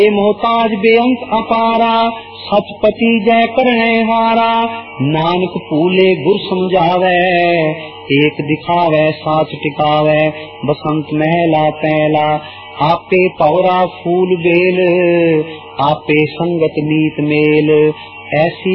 मोहताज बेअंत अपारा, सतपति जय करने हारा। नानक फूले गुर समझावे, एक दिखावे साच टिकावे। बसंत महला पहला, आपे पौरा फूल बेल, आपे संगत मीत मेल। ऐसी